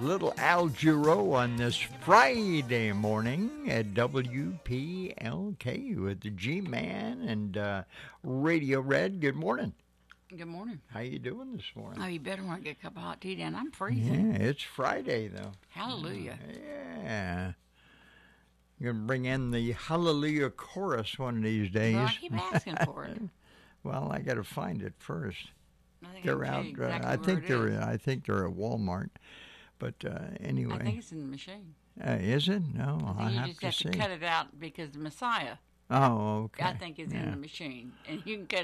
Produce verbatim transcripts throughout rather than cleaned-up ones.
Little Al Giro on this Friday morning at W P L K with the G-Man and uh, Radio Red. Good morning. Good morning. How you doing this morning? Oh, you better want to get a cup of hot tea down. I'm freezing. Yeah, it's Friday, though. Hallelujah. Yeah. You're going to bring in the Hallelujah chorus one of these days. Well, I keep asking for it. Well, I got to find it first. I think They're I out. exactly Uh, I think they're. Is. I think they're at Walmart. But uh, anyway, I think it's in the machine. Uh, is it? No, I think I'll you have just to have see. to cut it out because the Messiah, Oh, okay. I think, is yeah. in the machine, and you can cut it Oh,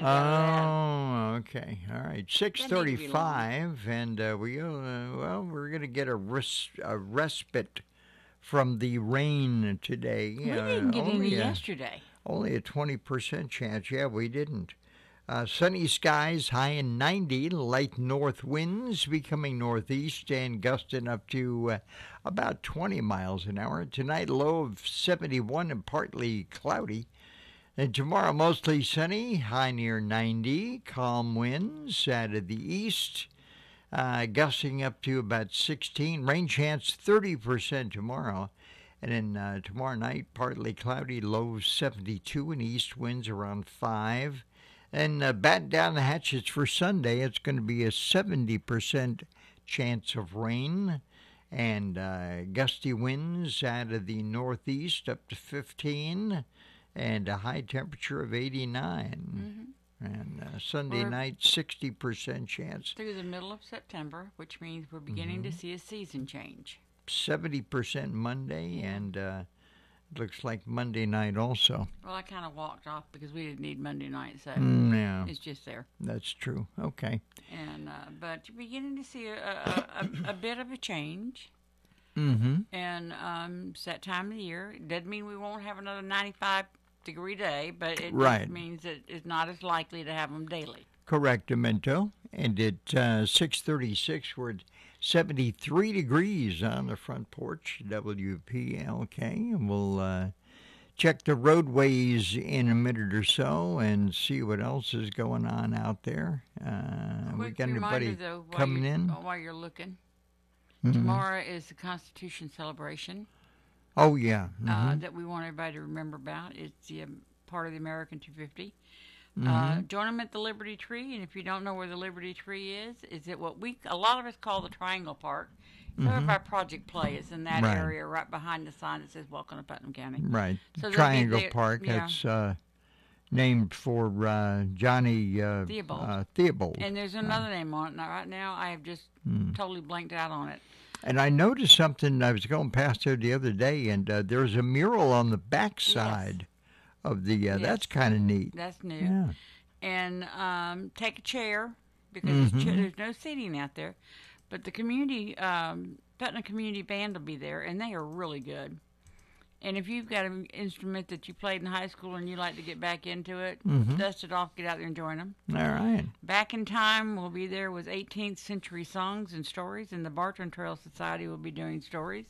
out okay. All right. Six Doesn't need to be thirty-five, and uh, we uh, well, we're going to get a, res- a respite from the rain today. of that. We Uh, didn't get any only a, yesterday. Only a twenty percent chance. Yeah, we didn't. Uh, sunny skies, high in ninety, light north winds becoming northeast and gusting up to uh, about twenty miles an hour. Tonight, low of seventy-one and partly cloudy. And tomorrow, mostly sunny, high near ninety, calm winds out of the east, uh, gusting up to about sixteen. Rain chance thirty percent tomorrow. And then uh, tomorrow night, partly cloudy, low seventy-two, and east winds around five. And uh, batten down the hatches for Sunday. It's going to be a seventy percent chance of rain and uh, gusty winds out of the northeast up to fifteen and a high temperature of eighty-nine. Mm-hmm. And uh, Sunday We're night, sixty percent chance. through the middle of September, which means we're beginning Mm-hmm. to see a season change. seventy percent Monday, Yeah. and uh, looks like Monday night also. Well, I kind of walked off because we didn't need Monday night, so Mm, yeah, it's just there. that's true. Okay. And uh, but you're beginning to see a, a, a, a bit of a change. Mm-hmm. And um, it's that time of the year. It doesn't mean we won't have another ninety-five degree day, but it Right. just means that it's not as likely to have them daily. Correctamento. And at uh, six thirty-six, we're at seventy-three degrees on the front porch, W P L K. And we'll uh, check the roadways in a minute or so and see what else is going on out there. Uh, we Quick got reminder, anybody though, while coming you're, in? while you're looking, Mhm. tomorrow is the Constitution celebration Oh, yeah. uh, Mhm. that we want everybody to remember about. It's the um, part of the American two fifty. Uh, Mhm. join them at the Liberty Tree, and if you don't know where the Liberty Tree is, is it what we a lot of us call the Triangle Park. Some of our project play is in that Right. area, right behind the sign that says "Welcome to Putnam County." Right. So they'll be Triangle there- Park. yeah. That's uh, named for uh, Johnny uh, Theobald. Uh, Theobald. And there's another name on it. Now, right now, I have just Hmm. totally blanked out on it. And I noticed something. I was going past there the other day, and uh, there's a mural on the backside of the. Uh, Yes. That's kind of neat. That's new. Yeah. And um, take a chair because there's, Mhm. ch- there's no seating out there. But the community, um, Putnam Community Band will be there, and they are really good. And if you've got an instrument that you played in high school and you like to get back into it, Mhm. dust it off, get out there and join them. All right. Back in Time will be there with eighteenth century songs and stories, and the Bartram Trail Society will be doing stories.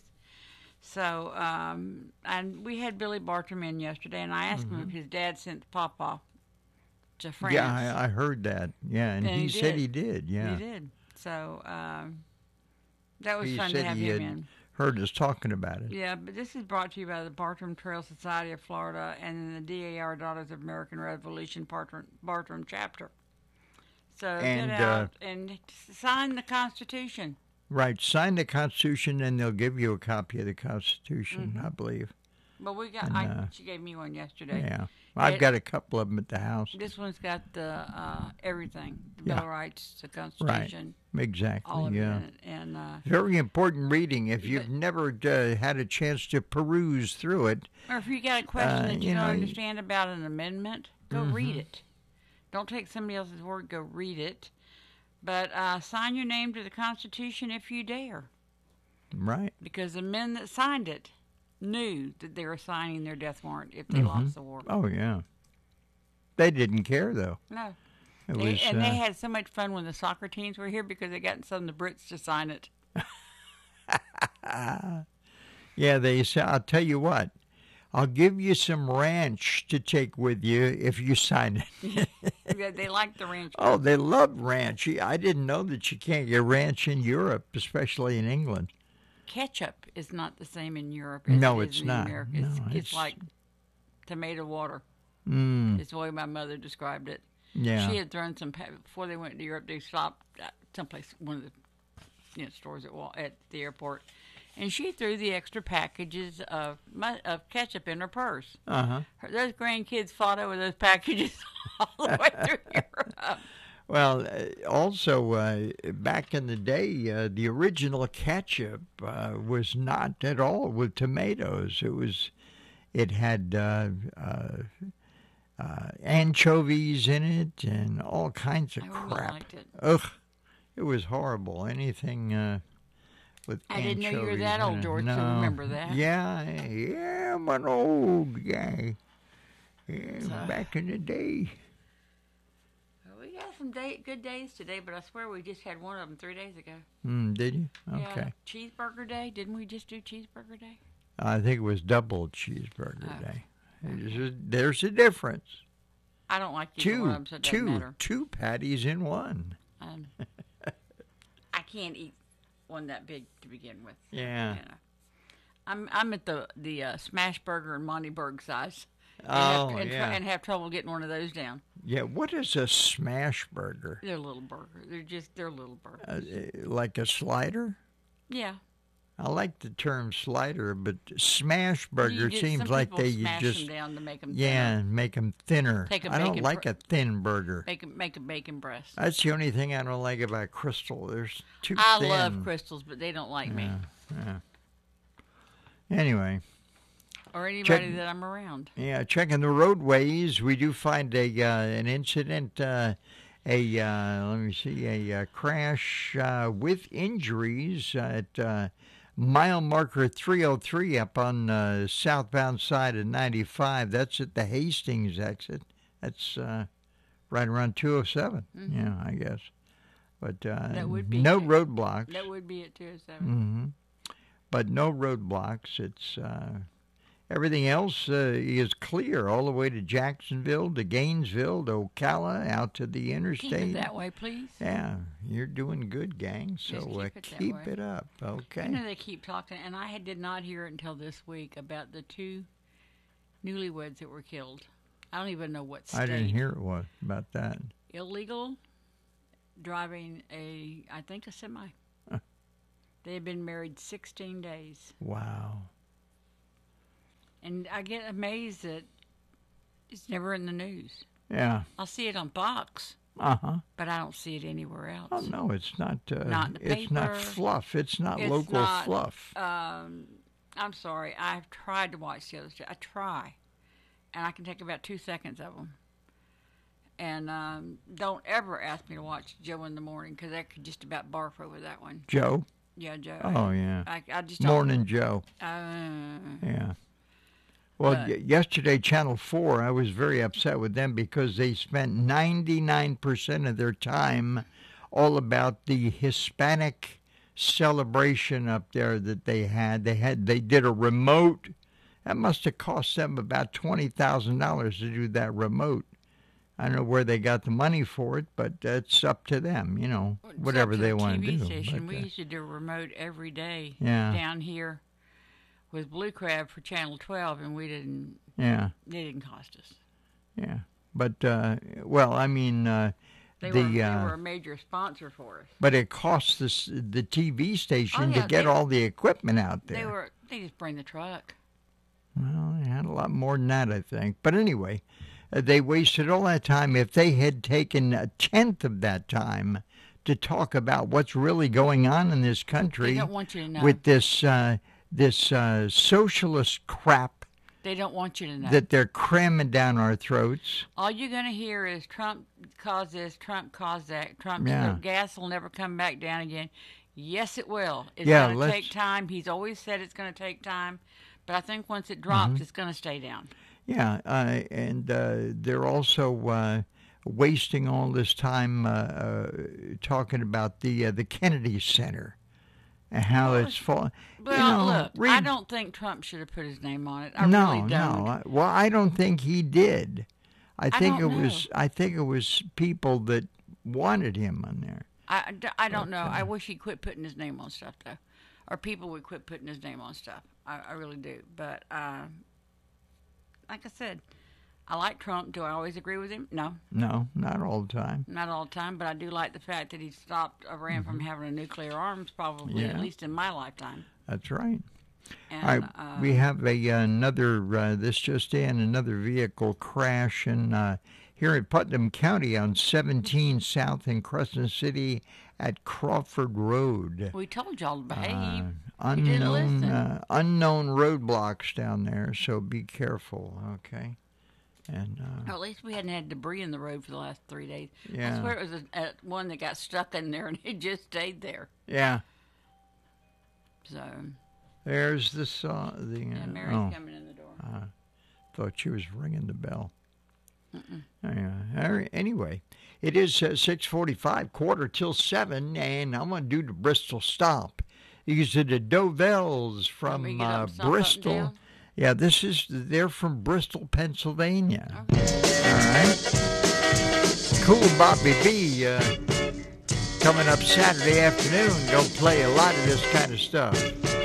So, um, and we had Billy Bartram in yesterday, and I asked him if his dad sent Papa to France. Yeah, I, I heard that. Yeah, and, And he, he said did. he did. Yeah. He did. So, um, that was He fun to said have he him had in. heard us talking about it. Yeah, but this is brought to you by the Bartram Trail Society of Florida and the D A R Daughters of American Revolution Bartram, Bartram chapter. So And, get uh, out and sign the Constitution. Right. Sign the Constitution, and they'll give you a copy of the Constitution, Mhm. I believe. But we got. And, I, uh, she gave me one yesterday. Yeah. I've It- got a couple of them at the house. This one's got the uh, everything: the Yeah. Bill of Rights, the Constitution, Exactly. all of yeah. it in it. And uh, Very important reading. If you've But- never uh, had a chance to peruse through it, or if you got a question Uh, that you, you don't know, understand about an amendment, go read Mhm. it. Don't take somebody else's word. Go read it. But uh, sign your name to the Constitution if you dare, right? because the men that signed it knew that they were signing their death warrant if they Mhm. lost the war. Oh yeah. They didn't care though. No. It They- was. and uh, they had so much fun when the soccer teams were here because they got some of the Brits to sign it. yeah, they said. I'll tell you what. I'll give you some ranch to take with you if you sign it. Yeah, they liked the ranch. Oh, they love ranch. I didn't know that you can't get ranch in Europe, especially in England. ketchup is not the same in Europe as No, it it's is in not. America. No, It's, it's it's- like tomato water. Mm, It's the way my mother described it. yeah. She had thrown some pa- before they went to Europe. They stopped at someplace, one of the you know stores at Wal- at the airport, and she threw the extra packages of mu- of ketchup in her purse. Uh-huh. Her, those grandkids fought over those packages all the way through Europe. Well, uh, also, uh, back in the day, uh, the original ketchup uh, was not at all with tomatoes. It was, it had uh, uh, uh, anchovies in it and all kinds of I really crap. liked it. Ugh, it was horrible. Anything uh, with I anchovies didn't know you were that in old, it. George, no. to remember that. Yeah, yeah, I'm an old guy. Yeah, So- back in the day. We got some day, good days today, but I swear we just had one of them three days ago. Mm, did you? Yeah, Okay. cheeseburger day. Didn't we just do cheeseburger day? I think it was double cheeseburger Oh, day. There's a, there's a difference. I don't like either one of Two, them, so it doesn't two, matter. two patties in one. Um, I can't eat one that big to begin with. Yeah. You know. I'm I'm at the the uh, smash burger and Monty Berg size. And Oh, have, and, tr- yeah. and have trouble getting one of those down. Yeah, what is a smash burger? They're little burgers. They're just they're little burgers. Uh, uh, like a slider? Yeah. I like the term slider, but smash burger You just- seems some like people they you smash just them down to make them yeah make them thinner. Take a I don't bacon like br- a thin burger. make a, make a bacon breast. That's the only thing I don't like about Crystal. There's too I thin. love crystals, but they don't like me Yeah, yeah. Anyway. or anybody Check- that I'm around. Yeah, checking the roadways, we do find a uh, an incident, uh, a uh, let me see, a uh, crash uh, with injuries at uh, mile marker three oh three up on the southbound side of ninety-five. That's at the Hastings exit. That's uh, right around two oh seven. Yeah, I guess. But uh, That would be no it. roadblocks. That would be at two oh seven. hmm But no roadblocks. It's uh, everything else uh, is clear all the way to Jacksonville, to Gainesville, to Ocala, out to the Keep interstate. it that way, please. Yeah, you're doing good, gang. So Just keep uh, it that keep way. it up, okay? I know they keep talking, and I had- did not hear it until this week about the two newlyweds that were killed. I don't even know what state. I didn't hear it was about that. Illegal driving a, I think a semi. Huh. They had been married sixteen days. Wow. And I get amazed that it's never in the news. Yeah. I'll see it on Fox, Uh huh. but I don't see it anywhere else. Oh no, it's not. Uh, Not in the it's not paper. fluff. It's not It's local not, fluff. Um, I'm sorry. I've tried to watch the other show. I try, and I can take about two seconds of them. And um, don't ever ask me to watch Joe in the morning because I could just about barf over that one. Joe. Yeah, Joe. Oh yeah. I, I just don't. Morning, Joe. Uh, Yeah. Well, But- y- yesterday, Channel four, I was very upset with them because they spent ninety-nine percent of their time all about the Hispanic celebration up there that they had. They had they did a remote. That must have cost them about twenty thousand dollars to do that remote. I don't know where they got the money for it, but it's up to them, you know, it's up whatever to they the want to T V do. station. but, we uh, used to do a remote every day Yeah. down here with Blue Crab for Channel twelve, and we didn't. yeah, They didn't cost us. yeah. But, uh, well, I mean, uh, They, the, were, they uh, were a major sponsor for us. but it costs the, the T V station Oh, yeah, to get they- all the equipment out there. They were. They just bring the truck. Well, they had a lot more than that, I think. But anyway, uh, they wasted all that time. If they had taken a tenth of that time to talk about what's really going on in this They country don't want you to know. with this uh, this uh, socialist crap They don't want you to know. that they're cramming down our throats. All you're going to hear is Trump caused this, Trump caused that, Trump Yeah. gas will never come back down again. Yes, it will. It's Yeah, going to let's- take time. He's always said it's going to take time, but I think once it drops, Mm-hmm. it's going to stay down. Yeah, uh, and uh, they're also uh, wasting all this time uh, uh, talking about the uh, the Kennedy Center and how Well, it's fall. Well, you know, look, I read- don't think Trump should have put his name on it. I no, really don't. no. I- Well, I don't think he did. I I think don't it was. know. I think it was people that wanted him on there. I, I don't know. Okay. I wish he quit putting his name on stuff, though. or people would quit putting his name on stuff. I, I really do. But uh, like I said, I like Trump. Do I always agree with him? No. No, not all the time. Not all the time, but I do like the fact that he stopped Iran mm-hmm. from having a nuclear arms, probably, yeah. at least in my lifetime. That's right. And, All right, uh, we have a another, uh, this just in, another vehicle crash in, uh, here in Putnam County on seventeen South in Crescent City at Crawford Road. We told y'all to behave. Uh, unknown, uh, unknown roadblocks down there, so be careful, okay? And uh, well, at least we hadn't had debris in the road for the last three days. Yeah. I swear it was a, a, one that got stuck in there and it just stayed there. Yeah. So. There's the saw. The, uh, yeah, Mary's oh, coming in the door. uh, thought she was ringing the bell. Mm-mm. Uh, all right, anyway, it is uh, six forty-five, quarter till seven, and I'm going to do the Bristol stop. These are the Dovells from uh, Bristol. Yeah, this is, they're from Bristol, Pennsylvania. Okay. All right. Cool Bobby B uh, coming up Saturday afternoon. Going to play a lot of this kind of stuff.